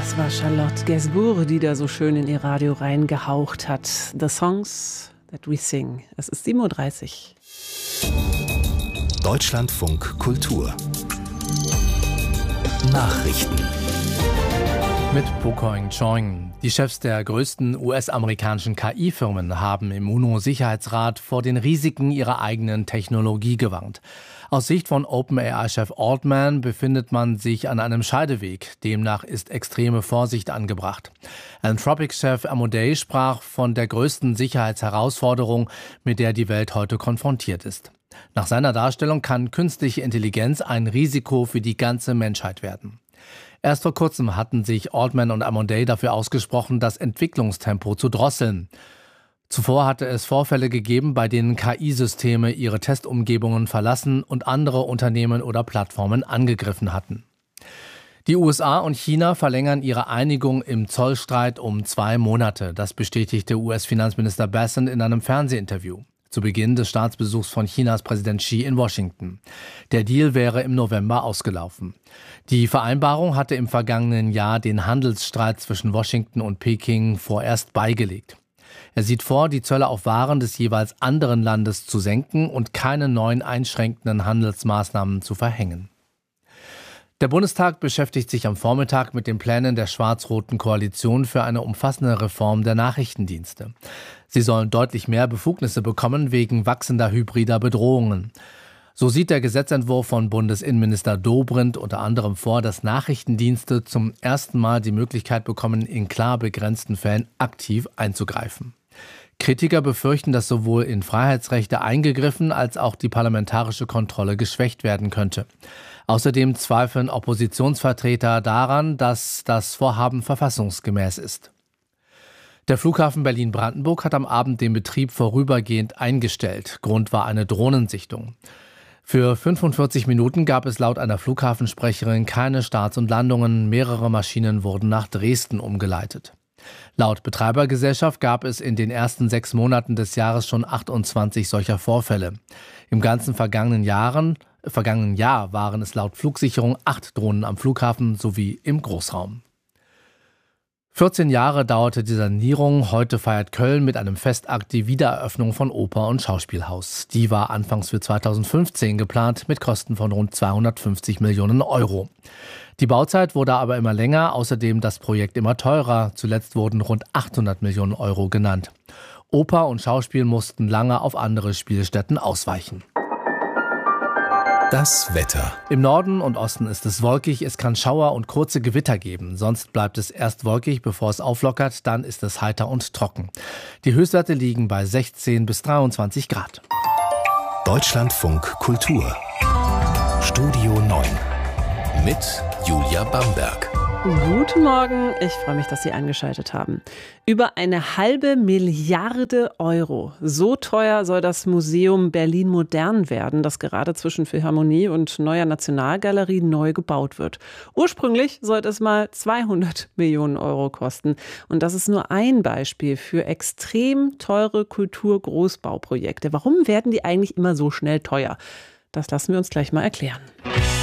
Das war Charlotte Gainsbourg, die da so schön in ihr Radio reingehaucht hat. The Songs that we sing. Es ist 7:30 Uhr. Deutschlandfunk Kultur. Nachrichten. Mit Pocoing Chong. Die Chefs der größten US-amerikanischen KI-Firmen haben im UNO-Sicherheitsrat vor den Risiken ihrer eigenen Technologie gewarnt. Aus Sicht von OpenAI-Chef Altman befindet man sich an einem Scheideweg. Demnach ist extreme Vorsicht angebracht. Anthropic-Chef Amodei sprach von der größten Sicherheitsherausforderung, mit der die Welt heute konfrontiert ist. Nach seiner Darstellung kann künstliche Intelligenz ein Risiko für die ganze Menschheit werden. Erst vor kurzem hatten sich Altman und Amodei dafür ausgesprochen, das Entwicklungstempo zu drosseln. Zuvor hatte es Vorfälle gegeben, bei denen KI-Systeme ihre Testumgebungen verlassen und andere Unternehmen oder Plattformen angegriffen hatten. Die USA und China verlängern ihre Einigung im Zollstreit um 2 Monate. Das bestätigte US-Finanzminister Bessent in einem Fernsehinterview zu Beginn des Staatsbesuchs von Chinas Präsident Xi in Washington. Der Deal wäre im November ausgelaufen. Die Vereinbarung hatte im vergangenen Jahr den Handelsstreit zwischen Washington und Peking vorerst beigelegt. Er sieht vor, die Zölle auf Waren des jeweils anderen Landes zu senken und keine neuen einschränkenden Handelsmaßnahmen zu verhängen. Der Bundestag beschäftigt sich am Vormittag mit den Plänen der schwarz-roten Koalition für eine umfassende Reform der Nachrichtendienste. Sie sollen deutlich mehr Befugnisse bekommen wegen wachsender hybrider Bedrohungen. So sieht der Gesetzentwurf von Bundesinnenminister Dobrindt unter anderem vor, dass Nachrichtendienste zum ersten Mal die Möglichkeit bekommen, in klar begrenzten Fällen aktiv einzugreifen. Kritiker befürchten, dass sowohl in Freiheitsrechte eingegriffen als auch die parlamentarische Kontrolle geschwächt werden könnte. Außerdem zweifeln Oppositionsvertreter daran, dass das Vorhaben verfassungsgemäß ist. Der Flughafen Berlin-Brandenburg hat am Abend den Betrieb vorübergehend eingestellt. Grund war eine Drohnensichtung. Für 45 Minuten gab es laut einer Flughafensprecherin keine Starts und Landungen. Mehrere Maschinen wurden nach Dresden umgeleitet. Laut Betreibergesellschaft gab es in den ersten 6 Monaten des Jahres schon 28 solcher Vorfälle. Im ganzen vergangenen Jahr waren es laut Flugsicherung 8 Drohnen am Flughafen sowie im Großraum. 14 Jahre dauerte die Sanierung. Heute feiert Köln mit einem Festakt die Wiedereröffnung von Oper- und Schauspielhaus. Die war anfangs für 2015 geplant mit Kosten von rund 250 Millionen Euro. Die Bauzeit wurde aber immer länger, außerdem das Projekt immer teurer. Zuletzt wurden rund 800 Millionen Euro genannt. Oper und Schauspiel mussten lange auf andere Spielstätten ausweichen. Das Wetter. Im Norden und Osten ist es wolkig, es kann Schauer und kurze Gewitter geben. Sonst bleibt es erst wolkig, bevor es auflockert, dann ist es heiter und trocken. Die Höchstwerte liegen bei 16 bis 23 Grad. Deutschlandfunk Kultur. Studio 9. Mit Julia Bamberg. Guten Morgen, ich freue mich, dass Sie eingeschaltet haben. Über 1,5 Milliarde Euro. So teuer soll das Museum Berlin Modern werden, das gerade zwischen Philharmonie und Neuer Nationalgalerie neu gebaut wird. Ursprünglich sollte es mal 200 Millionen Euro kosten. Und das ist nur ein Beispiel für extrem teure Kulturgroßbauprojekte. Warum werden die eigentlich immer so schnell teuer? Das lassen wir uns gleich mal erklären.